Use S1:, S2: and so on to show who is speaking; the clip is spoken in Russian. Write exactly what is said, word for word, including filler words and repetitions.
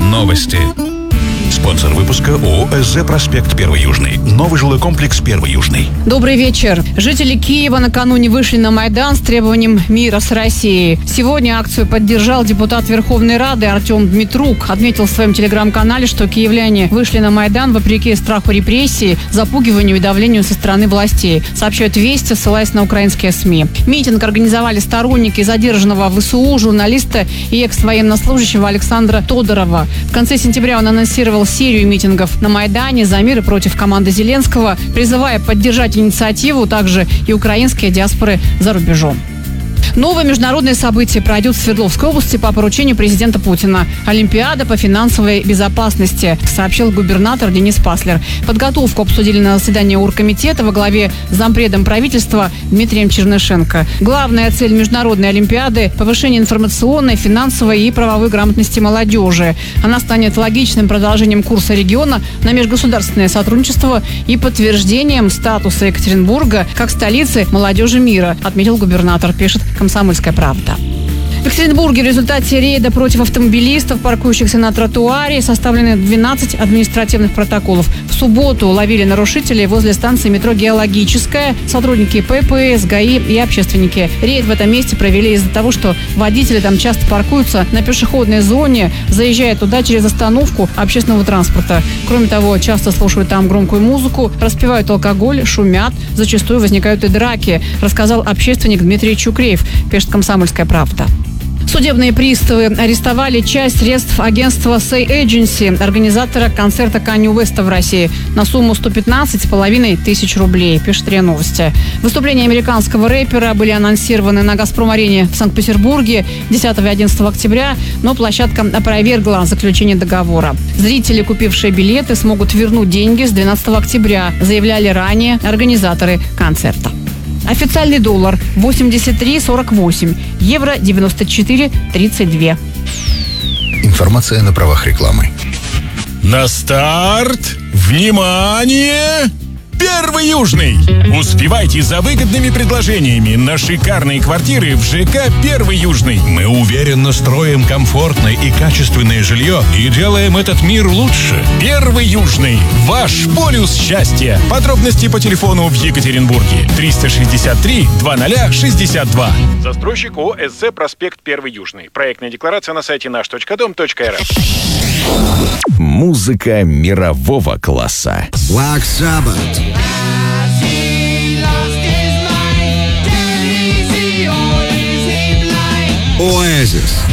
S1: Новости. Спонсор выпуска ООО «СЗ Проспект Первый Южный». Новый жилой комплекс Первый Южный.
S2: Добрый вечер. Жители Киева накануне вышли на Майдан с требованием мира с Россией. Сегодня акцию поддержал депутат Верховной Рады Артем Дмитрук. Отметил в своем телеграм-канале, что киевляне вышли на Майдан вопреки страху репрессий, запугиванию и давлению со стороны властей. Сообщают «Вести», ссылаясь на украинские СМИ. Митинг организовали сторонники задержанного ВСУ, журналиста и экс-военнослужащего Александра Тодорова. В конце сентября он анонсировал серию митингов на Майдане за мир и против команды Зеленского, призывая поддержать инициативу также и украинские диаспоры за рубежом. Новое международное событие пройдет в Свердловской области по поручению президента Путина. Олимпиада по финансовой безопасности, сообщил губернатор Денис Паслер. Подготовку обсудили на заседании оргкомитета во главе с зампредом правительства Дмитрием Чернышенко. Главная цель международной Олимпиады – повышение информационной, финансовой и правовой грамотности молодежи. Она станет логичным продолжением курса региона на межгосударственное сотрудничество и подтверждением статуса Екатеринбурга как столицы молодежи мира, отметил губернатор, пишет «Комсомольская правда». В Екатеринбурге в результате рейда против автомобилистов, паркующихся на тротуаре, составлены двенадцать административных протоколов. В субботу ловили нарушителей возле станции метро «Геологическая», сотрудники ППС, ГАИ и общественники. Рейд в этом месте провели из-за того, что водители там часто паркуются на пешеходной зоне, заезжая туда через остановку общественного транспорта. Кроме того, часто слушают там громкую музыку, распивают алкоголь, шумят, зачастую возникают и драки, рассказал общественник Дмитрий Чукреев, пишет «Комсомольская правда». Судебные приставы арестовали часть средств агентства Say Agency, организатора концерта Канье Уэста в России, на сумму сто пятнадцать с половиной тысяч рублей, пишет РИА Новости. Выступления американского рэпера были анонсированы на «Газпром-арене» в Санкт-Петербурге десятого и одиннадцатого октября, но площадка опровергла заключение договора. Зрители, купившие билеты, смогут вернуть деньги с двенадцатого октября, заявляли ранее организаторы концерта. Официальный доллар восемьдесят три сорок восемь, евро девяносто четыре тридцать два.
S1: Информация на правах рекламы.
S3: На старт! Внимание! Первый Южный! Успевайте за выгодными предложениями на шикарные квартиры в ЖК Первый Южный.
S1: Мы уверенно строим комфортное и качественное жилье и делаем этот мир лучше.
S3: Первый Южный. Ваш полюс счастья. Подробности по телефону в Екатеринбурге. триста шестьдесят три двадцать шестьдесят два.
S4: Застройщик ООО «СЗ Проспект Первый Южный». Проектная декларация на сайте наш точка дом точка эр эф.
S5: Музыка мирового класса.
S6: Black Sabbath. Oasis.